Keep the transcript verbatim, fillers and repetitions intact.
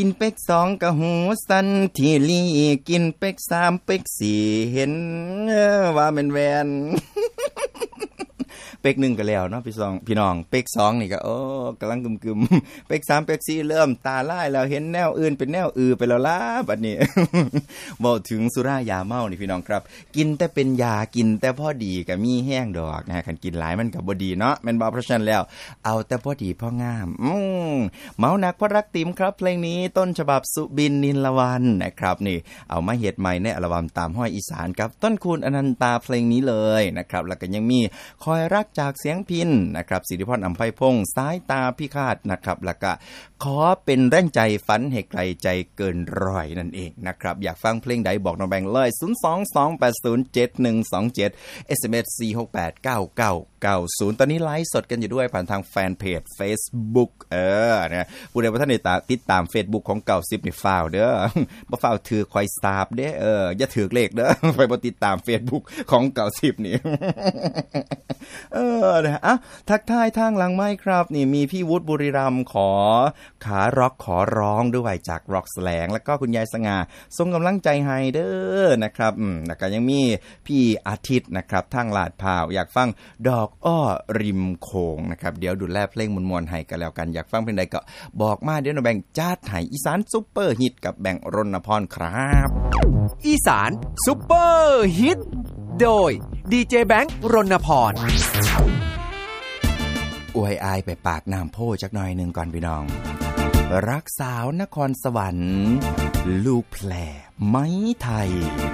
กินเป็กสองกะหูสันทีลี่กินเป็กสามเป็กสี่เห็นว่าแม่นแวนเป็กหนึ่งก็แล้วเนาะพี่สองพี่น้องเป็กสองนี่ก็โอ้กำลังกึมๆเป็กสามเป็กสี่เริ่มตาลายแล้วเห็นแนวอื่นเป็นแนวอือไปแล้วล่ะบัดนี้ เว้าถึงสุรายาเมานี่พี่น้องครับกินแต่เป็นยากินแต่พอดีก็มีแห้งดอกนะฮะคันกินหลายมันก็บ่ดีเนาะแม่นบ่เพราะฉะนั้นแล้วเอาแต่พอดีพองามอืมเมาหนักเพราะรักติ๋มครับเพลงนี้ต้นฉบับสุบินนินละวันนะครับนี่เอามาเฮ็ดใหม่ในอัลบั้มตามห้อยอีสานครับต้นคูณอนันตาเพลงนี้เลยนะครับแล้วก็ยังมีคอยรักจากเสียงพินนะครับสิริพรอำไพพงษ์สายตาพิฆาตนะครับแล้วก็ขอเป็นแรงใจฝันให้ไกลใจเกินร้อยนั่นเองนะครับอยากฟังเพลงใดบอกน้องแบงค์เลยศูนย์ สอง สอง แปด ศูนย์ เจ็ด หนึ่ง สอง เจ็ด เอส เอ็ม เอส สี่ หก แปด เก้า เก้า เก้า ศูนย์ตอนนี้ไลฟ์สดกันอยู่ด้วยผ่านทางแฟนเพจ Facebook เออนะผู้ใดบ่ทันได้ติดตาม Facebook ของเก้าสิบนี่ฟ้าวเด้อบ่ฟ้าวถือคอยสาบเด้อเอออย่าถือเลขเด้อไปบ่ติดตาม Facebook ของเก้าสิบนี่ เออนะอ่ะทักทายทางหลังไมค์ครับนี่มีพี่วุฒิบุรีรัมย์ขอขาร็อกขอร้องด้วยจากร็อกแสลงแล้วก็คุณยายสง่าส่งกำลังใจให้เด้อนะครับอืมแล้วก็ยังมีพี่อาทิตย์นะครับทางลาดพร้าวอยากฟังดอกอ้อริมโขงนะครับเดี๋ยวดูแลเพลงมวลๆให้กันแล้วกันอยากฟังเพลงใดก็บอกมาเดี๋ยวน้องแบงค์จัดให้อีสานซุปเปอร์ฮิตกับแบงค์รณพรครับอีสานซุปเปอร์ฮิตโดยดีเจแบงค์รณพรอวยอายไปปากน้ำโพจักหน่อยหนึ่งก่อนพี่น้องรักสาวนครสวรรค์ลูกแพรไม้ไทย